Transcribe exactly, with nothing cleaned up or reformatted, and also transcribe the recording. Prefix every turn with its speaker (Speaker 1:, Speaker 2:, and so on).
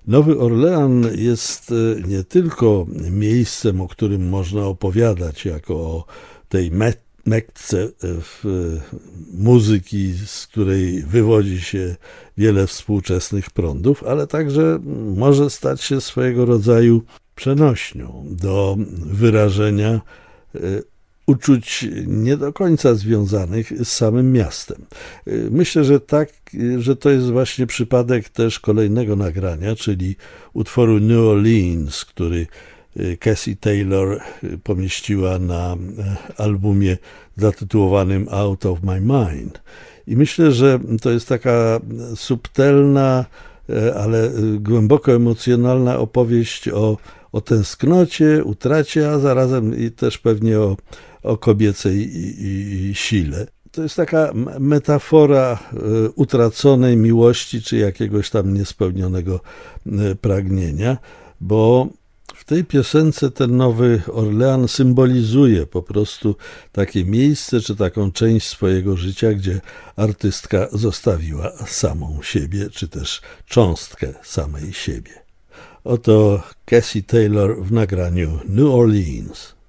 Speaker 1: Nowy Orlean jest nie tylko miejscem, o którym można opowiadać jako o tej Mekce muzyki, z której wywodzi się wiele współczesnych prądów, ale także może stać się swojego rodzaju przenośnią do wyrażenia uczuć nie do końca związanych z samym miastem. Myślę, że tak, że to jest właśnie przypadek też kolejnego nagrania, czyli utworu New Orleans, który Cassie Taylor pomieściła na albumie zatytułowanym Out of My Mind. I myślę, że to jest taka subtelna, ale głęboko emocjonalna opowieść o, o tęsknocie, utracie, a zarazem i też pewnie o, o kobiecej i, i sile. To jest taka metafora utraconej miłości, czy jakiegoś tam niespełnionego pragnienia, bo w tej piosence ten Nowy Orlean symbolizuje po prostu takie miejsce, czy taką część swojego życia, gdzie artystka zostawiła samą siebie, czy też cząstkę samej siebie. Oto Cassie Taylor w nagraniu New Orleans.